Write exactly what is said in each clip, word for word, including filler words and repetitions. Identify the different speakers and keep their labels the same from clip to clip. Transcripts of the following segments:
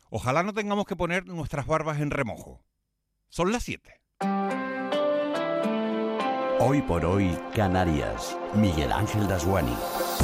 Speaker 1: Ojalá no tengamos que poner nuestras barbas en remojo. Son las siete.
Speaker 2: Hoy por hoy, Canarias. Miguel Ángel Dasguani.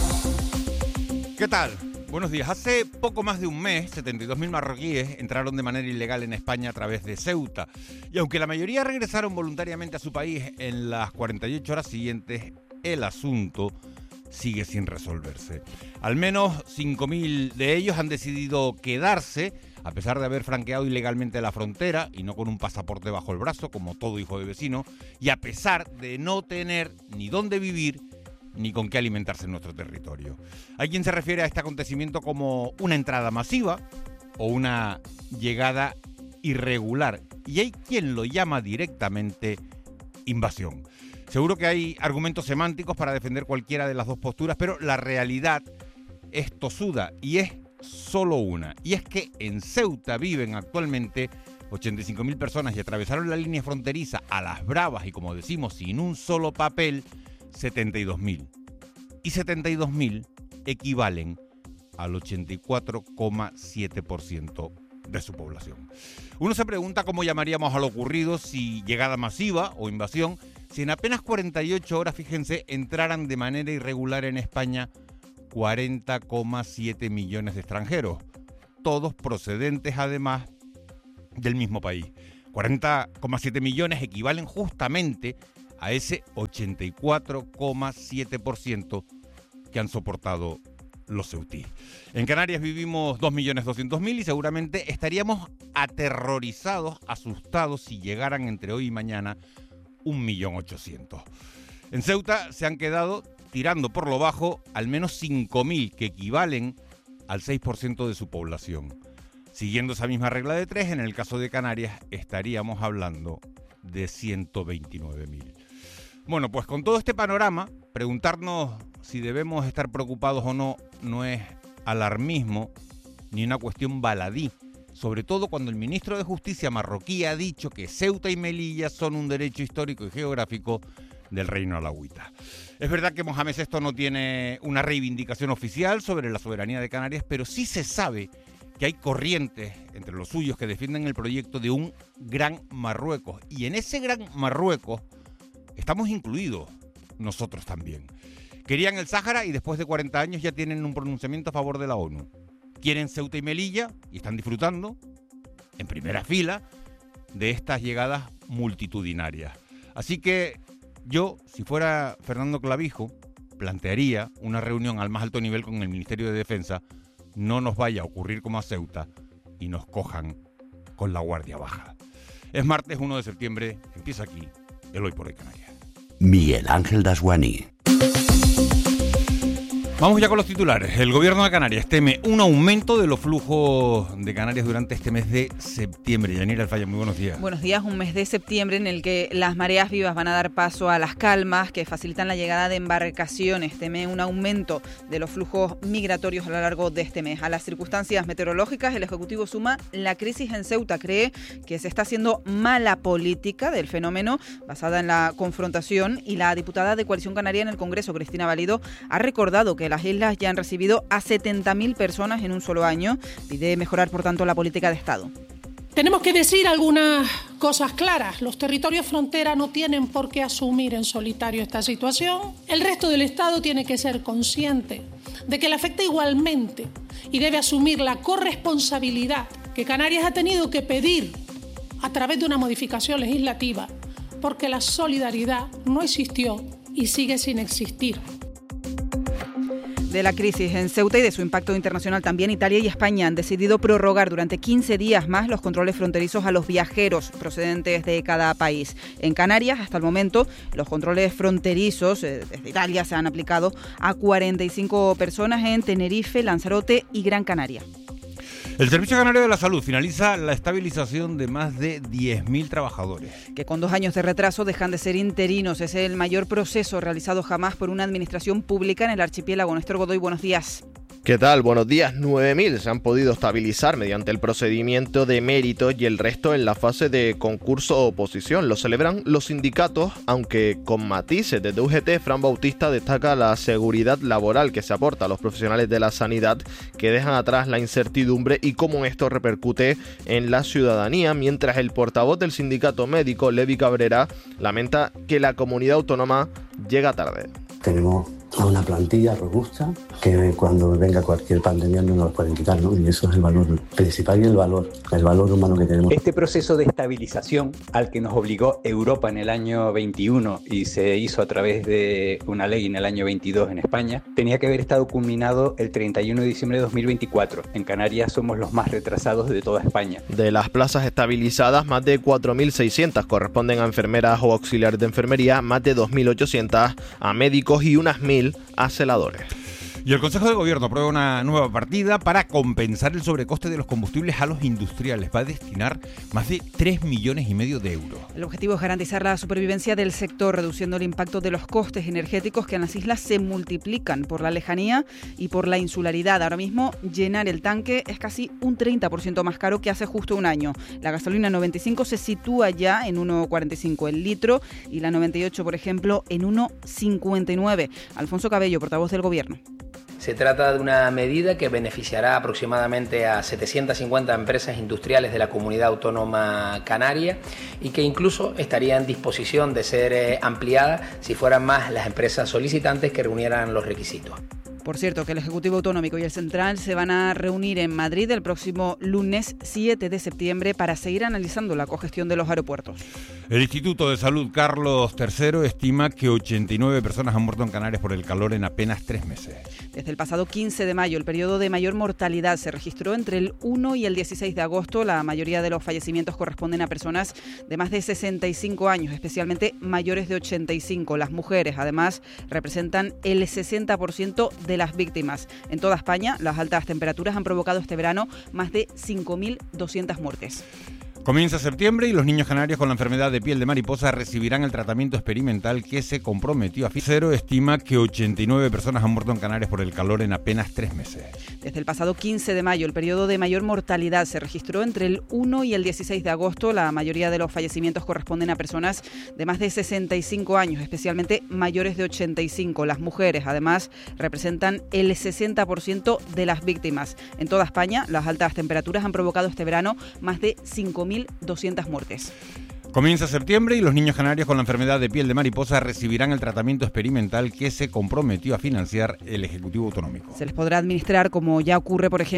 Speaker 1: ¿Qué tal? Buenos días. Hace poco más de un mes, setenta y dos mil marroquíes entraron de manera ilegal en España a través de Ceuta. Y aunque la mayoría regresaron voluntariamente a su país en las cuarenta y ocho horas siguientes, el asunto sigue sin resolverse. Al menos cinco mil de ellos han decidido quedarse, a pesar de haber franqueado ilegalmente la frontera y no con un pasaporte bajo el brazo, como todo hijo de vecino, y a pesar de no tener ni dónde vivir ni con qué alimentarse en nuestro territorio. Hay quien se refiere a este acontecimiento como una entrada masiva o una llegada irregular, y hay quien lo llama directamente invasión. Seguro que hay argumentos semánticos para defender cualquiera de las dos posturas, pero la realidad es tosuda y es solo una, y es que en Ceuta viven actualmente ochenta y cinco mil personas y atravesaron la línea fronteriza a las bravas y, como decimos, sin un solo papel, setenta y dos mil. Y setenta y dos mil equivalen al ochenta y cuatro coma siete por ciento de su población. Uno se pregunta cómo llamaríamos a lo ocurrido, si llegada masiva o invasión, si en apenas cuarenta y ocho horas, fíjense, entraran de manera irregular en España cuarenta coma siete millones de extranjeros, todos procedentes además del mismo país. cuarenta coma siete millones equivalen justamente a ese ochenta y cuatro coma siete por ciento que han soportado los ceutíes. En Canarias vivimos dos millones doscientos mil y seguramente estaríamos aterrorizados, asustados si llegaran entre hoy y mañana un millón ochocientos mil. En Ceuta se han quedado, tirando por lo bajo, al menos cinco mil, que equivalen al seis por ciento de su población. Siguiendo esa misma regla de tres, en el caso de Canarias estaríamos hablando de ciento veintinueve mil. Bueno, pues con todo este panorama, preguntarnos si debemos estar preocupados o no no es alarmismo ni una cuestión baladí, sobre todo cuando el ministro de Justicia marroquí ha dicho que Ceuta y Melilla son un derecho histórico y geográfico del Reino Alauita. Es verdad que Mohamed sexto no tiene una reivindicación oficial sobre la soberanía de Canarias, pero sí se sabe que hay corrientes entre los suyos que defienden el proyecto de un gran Marruecos. Y en ese gran Marruecos estamos incluidos nosotros también. Querían el Sáhara y después de cuarenta años ya tienen un pronunciamiento a favor de la ONU. Quieren Ceuta y Melilla y están disfrutando en primera fila de estas llegadas multitudinarias. Así que yo, si fuera Fernando Clavijo, plantearía una reunión al más alto nivel con el Ministerio de Defensa. No nos vaya a ocurrir como a Ceuta y nos cojan con la guardia baja. Es martes uno de septiembre, empieza aquí el Hoy por Hoy Canarias.
Speaker 2: Miguel Ángel Dasguani.
Speaker 1: Vamos ya con los titulares. El gobierno de Canarias teme un aumento de los flujos de Canarias durante este mes de septiembre. Yanira Alfaya, muy buenos días.
Speaker 3: Buenos días, un mes de septiembre en el que las mareas vivas van a dar paso a las calmas que facilitan la llegada de embarcaciones. Teme un aumento de los flujos migratorios a lo largo de este mes. A las circunstancias meteorológicas, el Ejecutivo suma la crisis en Ceuta. Cree que se está haciendo mala política del fenómeno basada en la confrontación, y la diputada de Coalición Canaria en el Congreso, Cristina Valido, ha recordado que las islas ya han recibido a setenta mil personas en un solo año. Pide mejorar, por tanto, la política de Estado.
Speaker 4: Tenemos que decir algunas cosas claras. Los territorios frontera no tienen por qué asumir en solitario esta situación. El resto del Estado tiene que ser consciente de que le afecta igualmente y debe asumir la corresponsabilidad que Canarias ha tenido que pedir a través de una modificación legislativa, porque la solidaridad no existió y sigue sin existir.
Speaker 3: De la crisis en Ceuta y de su impacto internacional también, Italia y España han decidido prorrogar durante quince días más los controles fronterizos a los viajeros procedentes de cada país. En Canarias, hasta el momento, los controles fronterizos eh, desde Italia se han aplicado a cuarenta y cinco personas en Tenerife, Lanzarote y Gran Canaria.
Speaker 1: El Servicio Canario de la Salud finaliza la estabilización de más de diez mil trabajadores.
Speaker 3: Que con dos años de retraso dejan de ser interinos. Es el mayor proceso realizado jamás por una administración pública en el archipiélago. Néstor Godoy, buenos días.
Speaker 5: ¿Qué tal? Buenos días. nueve mil se han podido estabilizar mediante el procedimiento de méritos y el resto en la fase de concurso o oposición. Lo celebran los sindicatos, aunque con matices. Desde U G T, Fran Bautista destaca la seguridad laboral que se aporta a los profesionales de la sanidad, que dejan atrás la incertidumbre y cómo esto repercute en la ciudadanía, mientras el portavoz del sindicato médico, Levi Cabrera, lamenta que la comunidad autónoma llega tarde.
Speaker 6: Tenemos a una plantilla robusta que cuando venga cualquier pandemia no nos lo pueden quitar, ¿no? Y eso es el valor principal y el valor, el valor humano que tenemos.
Speaker 7: Este proceso de estabilización al que nos obligó Europa en el año veintiuno y se hizo a través de una ley en el año veintidós en España, tenía que haber estado culminado el treinta y uno de diciembre de dos mil veinticuatro. En Canarias somos los más retrasados de toda España.
Speaker 5: De las plazas estabilizadas, más de cuatro mil seiscientas corresponden a enfermeras o auxiliares de enfermería, más de dos mil ochocientas a médicos y unas mil a celadores.
Speaker 1: Y el Consejo de Gobierno aprueba una nueva partida para compensar el sobrecoste de los combustibles a los industriales. Va a destinar más de tres millones y medio de euros.
Speaker 3: El objetivo es garantizar la supervivencia del sector, reduciendo el impacto de los costes energéticos que en las islas se multiplican por la lejanía y por la insularidad. Ahora mismo, llenar el tanque es casi un treinta por ciento más caro que hace justo un año. La gasolina noventa y cinco se sitúa ya en uno cuarenta y cinco el litro y la noventa y ocho, por ejemplo, en uno cincuenta y nueve. Alfonso Cabello, portavoz del Gobierno.
Speaker 8: Se trata de una medida que beneficiará aproximadamente a setecientas cincuenta empresas industriales de la comunidad autónoma canaria y que incluso estaría en disposición de ser ampliada si fueran más las empresas solicitantes que reunieran los requisitos.
Speaker 3: Por cierto, que el Ejecutivo Autonómico y el Central se van a reunir en Madrid el próximo lunes siete de septiembre para seguir analizando la congestión de los aeropuertos.
Speaker 1: El Instituto de Salud Carlos tercero estima que ochenta y nueve personas han muerto en Canarias por el calor en apenas tres meses.
Speaker 3: Desde el pasado quince de mayo, el periodo de mayor mortalidad se registró entre el uno y el dieciséis de agosto. La mayoría de los fallecimientos corresponden a personas de más de sesenta y cinco años, especialmente mayores de ochenta y cinco. Las mujeres, además, representan el sesenta por ciento de de las víctimas. En toda España, las altas temperaturas han provocado este verano más de cinco mil doscientas muertes.
Speaker 1: Comienza septiembre y los niños canarios con la enfermedad de piel de mariposa recibirán el tratamiento experimental que se comprometió a Cero estima que ochenta y nueve personas han muerto en Canarias por el calor en apenas tres meses.
Speaker 3: Desde el pasado quince de mayo, el periodo de mayor mortalidad se registró entre el uno y el dieciséis de agosto. La mayoría de los fallecimientos corresponden a personas de más de sesenta y cinco años, especialmente mayores de ochenta y cinco. Las mujeres, además, representan el sesenta por ciento de las víctimas. En toda España, las altas temperaturas han provocado este verano más de cinco mil doscientas muertes.
Speaker 1: Comienza septiembre y los niños canarios con la enfermedad de piel de mariposa recibirán el tratamiento experimental que se comprometió a financiar el Ejecutivo Autonómico.
Speaker 3: Se les podrá administrar, como ya ocurre, por ejemplo,